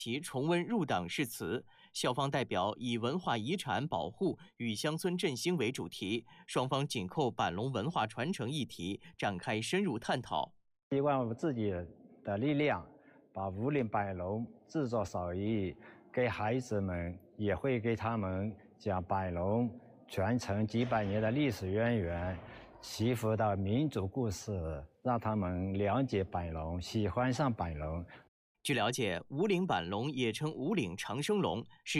其重温入党誓词。校方代表以文化遗产保护与乡村振兴为主题，双方紧扣板龙文化传承议题展开深入探讨。 希望我自己的力量，把五岭板龙制作手艺给孩子们，也会给他们讲板龙传承几百年的历史渊源，祈福的民族故事，让他们了解板龙，喜欢上板龙。 据了解，五岭板龙也称五岭长生龙，是